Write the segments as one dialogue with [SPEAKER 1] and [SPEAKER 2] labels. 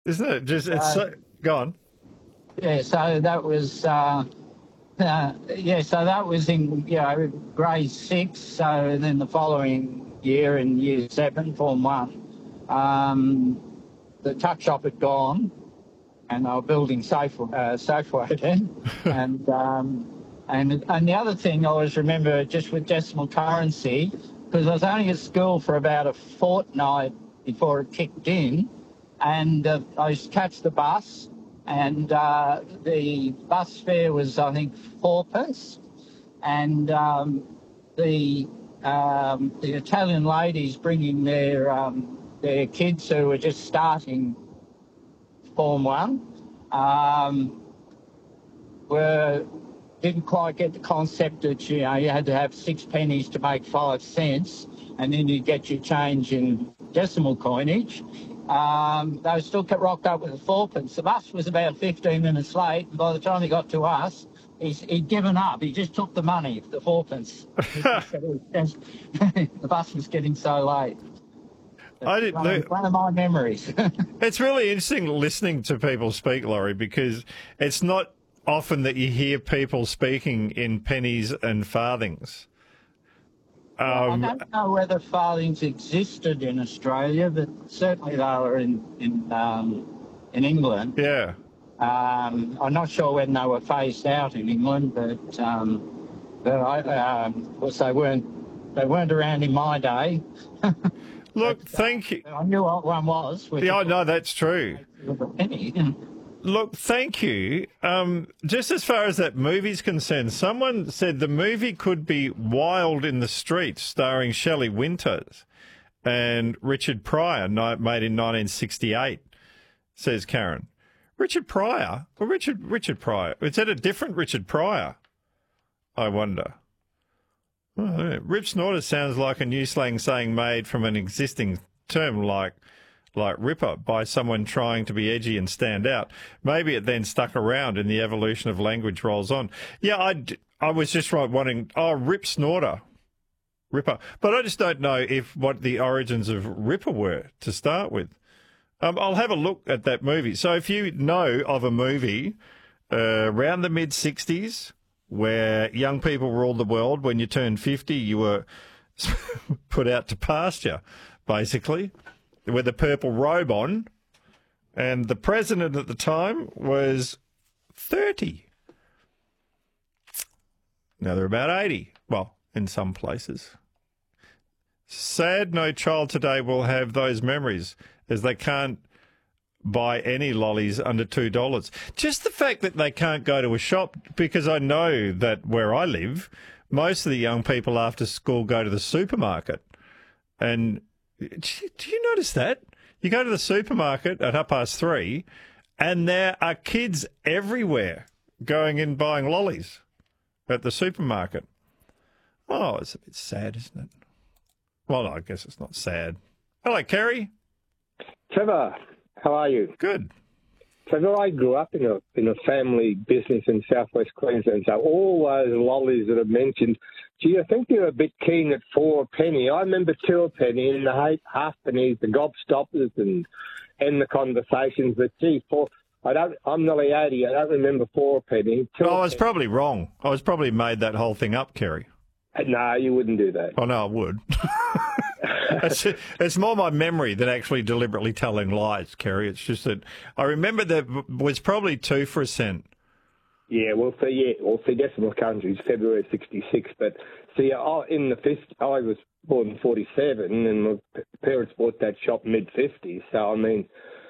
[SPEAKER 1] Isn't it? Just it's
[SPEAKER 2] Uh,
[SPEAKER 1] so gone.
[SPEAKER 2] yeah, so that was so that was in grade six. So then the following year in year seven, form one, the tuck shop had gone, and they were building Safeway then, and and the other thing I always remember just with decimal currency, because I was only at school for about a fortnight before it kicked in, and I used to catch the bus, and the bus fare was I think fourpence, and the Italian ladies bringing their kids who were just starting Form One um, were didn't quite get the concept that you had to have six pennies to make 5 cents, and then you get your change in decimal coinage. They still kept rocked up with a fourpence. The bus was about 15 minutes late, and by the time he got to us, he'd given up. He just took the money, the fourpence. He just said the bus was getting so late.
[SPEAKER 1] I
[SPEAKER 2] It's
[SPEAKER 1] did.
[SPEAKER 2] one of my memories.
[SPEAKER 1] It's really interesting listening to people speak, Laurie, because it's not often that you hear people speaking in pennies and farthings.
[SPEAKER 2] I don't know whether farthings existed in Australia, but certainly they were in England.
[SPEAKER 1] Yeah.
[SPEAKER 2] I'm not sure when they were phased out in England, but of course they weren't around in my day.
[SPEAKER 1] Look, thank you.
[SPEAKER 2] I knew what one was.
[SPEAKER 1] Yeah, no, that's true.
[SPEAKER 2] With a penny.
[SPEAKER 1] Look, thank you. Just as far as that movie's concerned, someone said the movie could be Wild in the Streets, starring Shelley Winters and Richard Pryor, made in 1968, says Karen. Richard Pryor? Or Richard Pryor? Is that a different Richard Pryor? I wonder. Oh, Rip Snorter sounds like a new slang saying made from an existing term like ripper by someone trying to be edgy and stand out. Maybe it then stuck around and the evolution of language rolls on. Yeah, I was just wanting, Rip Snorter, Ripper. But I just don't know what the origins of Ripper were to start with. I'll have a look at that movie. So if you know of a movie around the mid-60s where young people ruled the world, when you turned 50, you were put out to pasture, basically, with a purple robe on, and the president at the time was 30. Now they're about 80. Well, in some places. Sad no child today will have those memories, as they can't buy any lollies under $2. Just the fact that they can't go to a shop, because I know that where I live, most of the young people after school go to the supermarket. And do you notice that? You go to the supermarket at 3:30 and there are kids everywhere going in buying lollies at the supermarket. Oh, it's a bit sad, isn't it? Well, I guess it's not sad. Hello, Kerry.
[SPEAKER 3] Trevor, how are you?
[SPEAKER 1] Good.
[SPEAKER 3] Trevor, I grew up in a family business in southwest Queensland, so all those lollies that I've mentioned, gee, I think they're a bit keen at 4 a penny. I remember 2 a penny and the half pennies, the gobstoppers and the conversations, but gee, I'm nearly 80, I don't remember 4 a penny.
[SPEAKER 1] I was probably wrong. I was probably made that whole thing up, Kerry.
[SPEAKER 3] No, you wouldn't do that.
[SPEAKER 1] Oh, no, I would. It's more my memory than actually deliberately telling lies, Kerry. It's just that I remember there was probably 2 for a cent.
[SPEAKER 3] Yeah, see, decimal countries, February 66. But see, I was born in 47, and my parents bought that shop mid-50s. So I mean,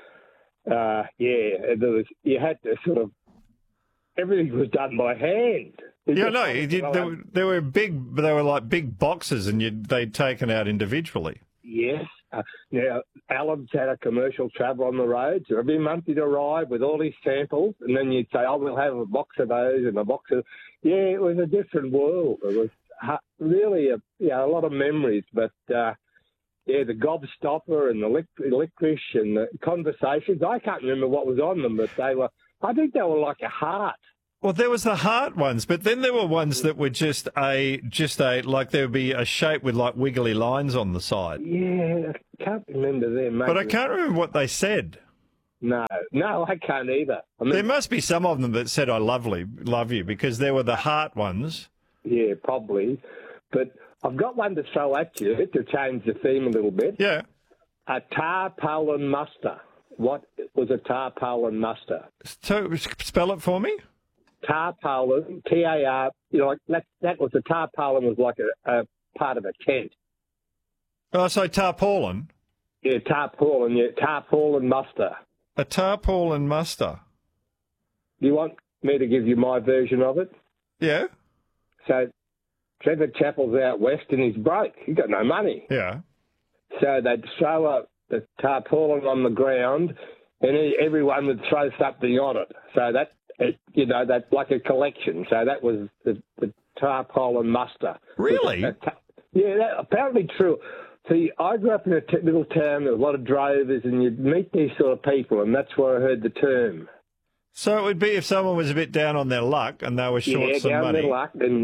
[SPEAKER 3] you had to sort of, everything was done by hand.
[SPEAKER 1] Yeah, no, they were big. They were like big boxes, and they'd taken out individually.
[SPEAKER 3] Yes. Now, Alan's had a commercial travel on the road. So every month he'd arrive with all his samples, and then you'd say, we'll have a box of those and a box of... Yeah, it was a different world. It was really a lot of memories. But, the gobstopper and the licorice and the conversations, I can't remember what was on them, but I think they were like a heart.
[SPEAKER 1] Well, there was the heart ones, but then there were ones that were just like there would be a shape with like wiggly lines on the side.
[SPEAKER 3] Yeah, I can't remember them.
[SPEAKER 1] But I can't remember what they said.
[SPEAKER 3] No, I can't either. I mean,
[SPEAKER 1] There must be some of them that said "I love you" because there were the heart ones.
[SPEAKER 3] yeah, probably. But I've got one to throw at you to change the theme a little bit.
[SPEAKER 1] Yeah.
[SPEAKER 3] A tarpaulin muster. What was a tarpaulin muster?
[SPEAKER 1] So spell it for me.
[SPEAKER 3] Tarpaulin, T-A-R, like that was a tarpaulin was like a part of a tent.
[SPEAKER 1] Oh, so tarpaulin.
[SPEAKER 3] Yeah, tarpaulin muster.
[SPEAKER 1] A tarpaulin muster.
[SPEAKER 3] Do you want me to give you my version of it?
[SPEAKER 1] Yeah.
[SPEAKER 3] So Trevor Chappell's out west and he's broke. He's got no money.
[SPEAKER 1] Yeah.
[SPEAKER 3] So they'd throw the tarpaulin on the ground and everyone would throw something on it. So that's like a collection. So that was the tarpaulin muster.
[SPEAKER 1] Really?
[SPEAKER 3] Yeah, that's apparently true. See, I grew up in a little town, there was a lot of drovers, and you'd meet these sort of people, and that's where I heard the term.
[SPEAKER 1] So it would be if someone was a bit down on their luck and they were short some
[SPEAKER 3] down
[SPEAKER 1] money.
[SPEAKER 3] their luck, and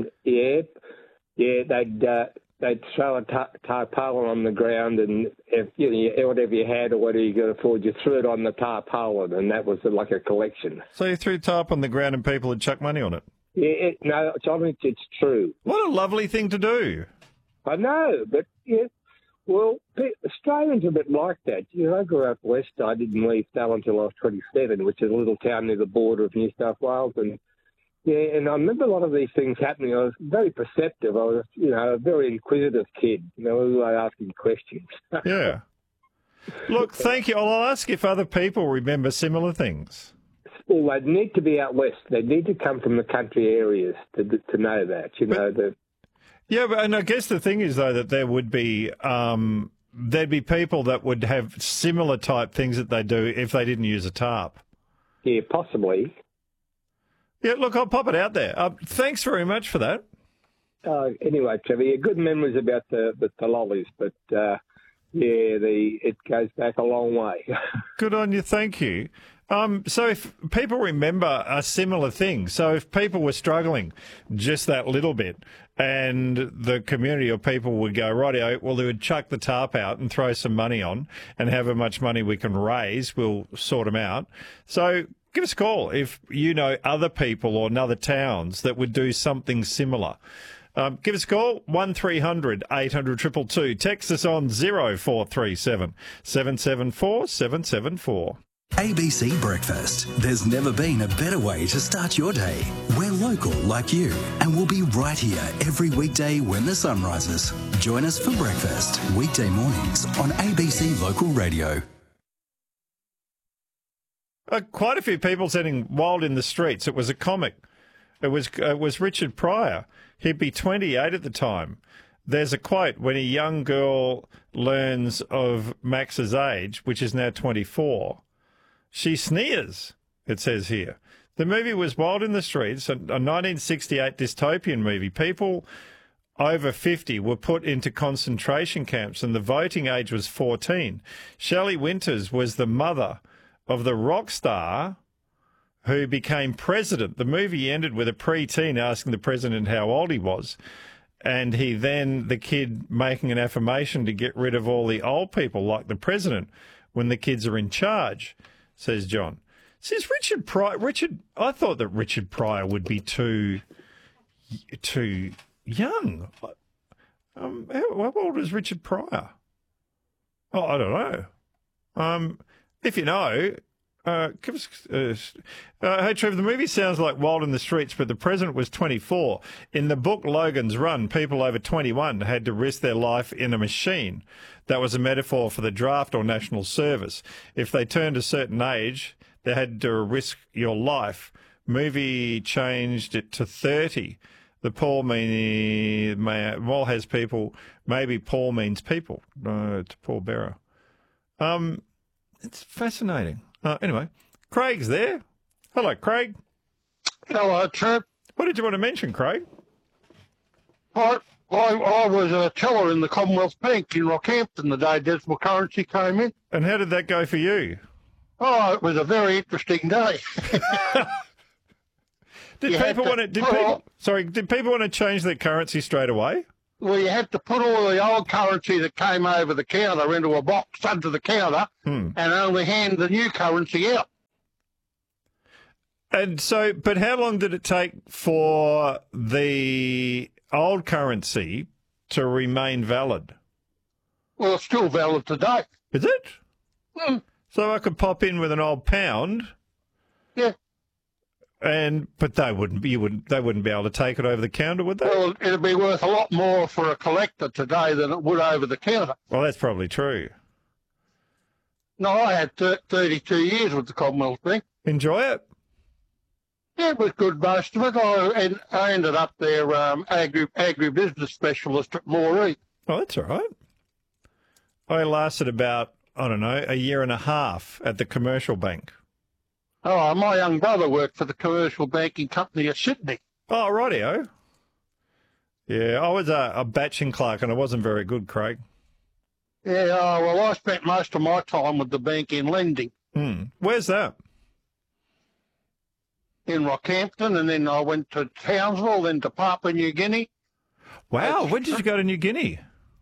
[SPEAKER 3] they'd throw a tarpaulin on the ground, and if whatever you had or whatever you could afford, you threw it on the tarpaulin, and that was like a collection.
[SPEAKER 1] So you threw tarp on the ground and people would chuck money on it.
[SPEAKER 3] Yeah, no, I think it's true.
[SPEAKER 1] What a lovely thing to do.
[SPEAKER 3] I know, but yeah. Well, Australians are a bit like that. I grew up west. I didn't leave Stal until I was 27, which is a little town near the border of New South Wales. And I remember a lot of these things happening. I was very perceptive. I was, a very inquisitive kid. We were asking questions.
[SPEAKER 1] Yeah. Look, thank you. I'll ask if other people remember similar things.
[SPEAKER 3] Well, they'd need to be out west. They'd need to come from the country areas to know that.
[SPEAKER 1] Yeah, and I guess the thing is, though, that there would be there'd be people that would have similar type things that they do if they didn't use a tarp.
[SPEAKER 3] Yeah, possibly.
[SPEAKER 1] Yeah, look, I'll pop it out there. Thanks very much for that.
[SPEAKER 3] Anyway, Trevor, good memories about the lollies, but it goes back a long way.
[SPEAKER 1] Good on you, thank you. So if people remember a similar thing, so if people were struggling just that little bit and the community or people would go, rightio, well, they would chuck the tarp out and throw some money on and however much money we can raise, we'll sort them out. So give us a call if you know other people or other towns that would do something similar. Give us a call, 1300 800 222. Text us on 0437 774 774.
[SPEAKER 4] ABC Breakfast. There's never been a better way to start your day. We're local like you, and we'll be right here every weekday when the sun rises. Join us for breakfast, weekday mornings on ABC Local Radio.
[SPEAKER 1] Quite a few people sending Wild in the Streets. It was a comic. It was Richard Pryor. He'd be 28 at the time. There's a quote, when a young girl learns of Max's age, which is now 24, she sneers, it says here. The movie was Wild in the Streets, a 1968 dystopian movie. People over 50 were put into concentration camps and the voting age was 14. Shelley Winters was the mother of the rock star who became president. The movie ended with a preteen asking the president how old he was. And the kid making an affirmation to get rid of all the old people like the president when the kids are in charge, says John. Says Richard Pryor. I thought that Richard Pryor would be too young. How old is Richard Pryor? Oh, I don't know. If you know, give us. Hey, Trevor, the movie sounds like Wild in the Streets, but the president was 24. In the book Logan's Run, people over 21 had to risk their life in a machine. That was a metaphor for the draft or national service. If they turned a certain age, they had to risk your life. Movie changed it to 30. The Paul Paul has people. Maybe Paul means people. To Paul Bearer. It's fascinating. Anyway, Craig's there. Hello, Craig.
[SPEAKER 5] Hello, Trev.
[SPEAKER 1] What did you want to mention, Craig?
[SPEAKER 5] I was a teller in the Commonwealth Bank in Rockhampton the day decimal currency came in.
[SPEAKER 1] And how did that go for you?
[SPEAKER 5] Oh, it was a very interesting day.
[SPEAKER 1] Did people want to change their currency straight away?
[SPEAKER 5] Well, you had to put all the old currency that came over the counter into a box under the counter and only hand the new currency out.
[SPEAKER 1] And so, but how long did it take for the old currency to remain valid?
[SPEAKER 5] Well, it's still valid today.
[SPEAKER 1] Is it? So I could pop in with an old pound.
[SPEAKER 5] Yeah.
[SPEAKER 1] But they wouldn't be able to take it over the counter, would they?
[SPEAKER 5] Well, it'd be worth a lot more for a collector today than it would over the counter.
[SPEAKER 1] Well, that's probably true.
[SPEAKER 5] No, I had 32 years with the Commonwealth Bank.
[SPEAKER 1] Enjoy it?
[SPEAKER 5] Yeah, it was good, most of it. I ended up their agribusiness specialist at Moree.
[SPEAKER 1] Oh, that's all right. I lasted about, I don't know, a year and a half at the commercial bank.
[SPEAKER 5] Oh, my young brother worked for the commercial banking company at Sydney.
[SPEAKER 1] Oh, rightio. Yeah, I was a batching clerk and I wasn't very good, Craig.
[SPEAKER 5] Yeah, well, I spent most of my time with the bank in lending.
[SPEAKER 1] Where's that?
[SPEAKER 5] In Rockhampton, and then I went to Townsville, then to Papua New Guinea.
[SPEAKER 1] Wow, when did you go to New Guinea?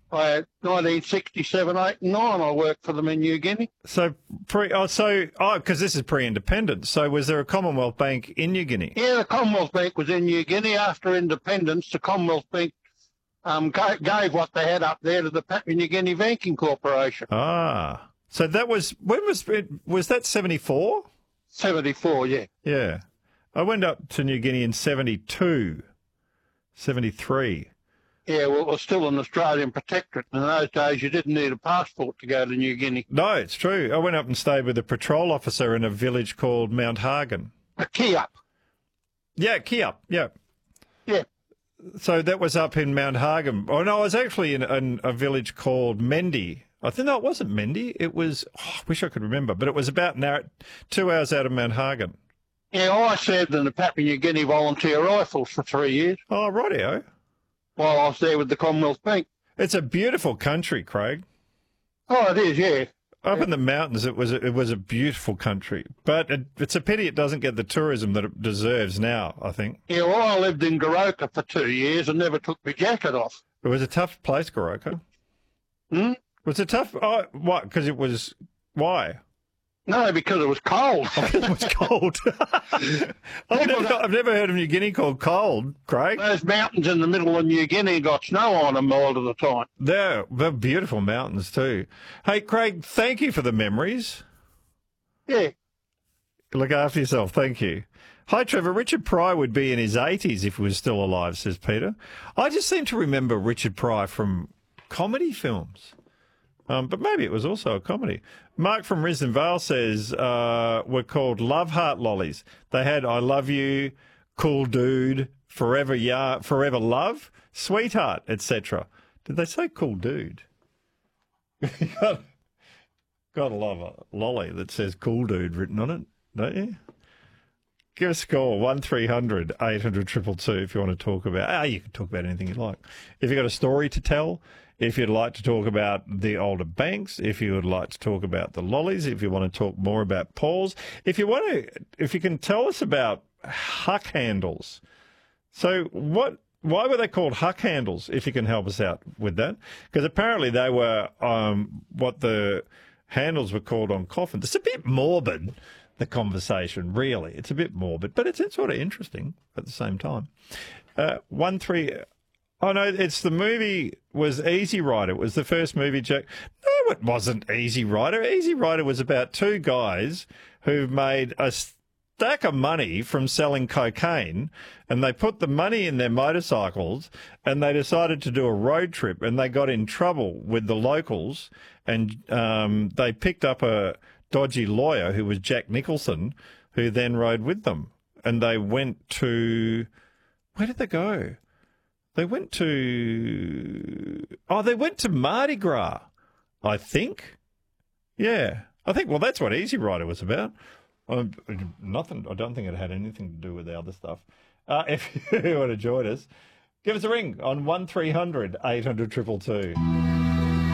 [SPEAKER 5] 1967, 8 and 9, I worked for them in New Guinea.
[SPEAKER 1] So, because this is pre-independence, so was there a Commonwealth Bank in New Guinea?
[SPEAKER 5] Yeah, the Commonwealth Bank was in New Guinea. After independence, the Commonwealth Bank gave what they had up there to the Papua New Guinea Banking Corporation.
[SPEAKER 1] Ah, so that was, when was that 74?
[SPEAKER 5] 74, yeah.
[SPEAKER 1] Yeah. I went up to New Guinea in 72, 73.
[SPEAKER 5] Yeah, well, it was still an Australian protectorate. In those days, you didn't need a passport to go to New Guinea.
[SPEAKER 1] No, it's true. I went up and stayed with a patrol officer in a village called Mount Hagen.
[SPEAKER 5] A Kiup.
[SPEAKER 1] Yeah, Kiup, yeah.
[SPEAKER 5] Yeah.
[SPEAKER 1] So that was up in Mount Hagen. Oh, no, I was actually in a village called Mendi. I think, no, it wasn't Mendi. It was, I wish I could remember, but it was about 2 hours out of Mount Hagen.
[SPEAKER 5] Yeah, I served in the Papua New Guinea Volunteer Rifles for 3 years.
[SPEAKER 1] Oh, rightio.
[SPEAKER 5] While I was there with the Commonwealth Bank.
[SPEAKER 1] It's a beautiful country, Craig.
[SPEAKER 5] Oh, it is, yeah.
[SPEAKER 1] Up in the mountains, it was a beautiful country. But it's a pity it doesn't get the tourism that it deserves now, I think.
[SPEAKER 5] Yeah, well, I lived in Goroka for 2 years and never took my jacket off.
[SPEAKER 1] It was a tough place, Goroka. Was it tough? Oh, what? Because it was... Why?
[SPEAKER 5] No, because it was cold.
[SPEAKER 1] It was cold. I've never heard of New Guinea called cold, Craig.
[SPEAKER 5] Those mountains in the middle of New Guinea got snow on them all of the time.
[SPEAKER 1] They're beautiful mountains too. Hey, Craig, thank you for the memories.
[SPEAKER 5] Yeah.
[SPEAKER 1] Look after yourself. Thank you. Hi, Trevor. Richard Pryor would be in his 80s if he was still alive, says Peter. I just seem to remember Richard Pryor from comedy films. But maybe it was also a comedy. Mark from Risdon Vale says were called Love Heart lollies. They had I Love You, Cool Dude, Forever Love, Sweetheart, etc. Did they say Cool Dude? Gotta love a lolly that says Cool Dude written on it, don't you? Give us a call, 1300 800 222 if you want to talk about... you can talk about anything you like. If you've got a story to tell... If you'd like to talk about the older banks, if you would like to talk about the lollies, if you want to talk more about Paul's, if you can tell us about huck handles. So why were they called huck handles, if you can help us out with that? Because apparently they were what the handles were called on coffins. It's a bit morbid, the conversation, really. It's a bit morbid, but it's sort of interesting at the same time. Oh, no, it's the movie was Easy Rider. It was the first movie, Jack. No, it wasn't Easy Rider. Easy Rider was about two guys who made a stack of money from selling cocaine, and they put the money in their motorcycles, and they decided to do a road trip, and they got in trouble with the locals, and they picked up a dodgy lawyer who was Jack Nicholson, who then rode with them. And they went to... Where did they go? They went to Mardi Gras, I think. Yeah, I think, well, that's what Easy Rider was about. Nothing, I don't think it had anything to do with the other stuff. If you want to join us, give us a ring on 1300 800 222.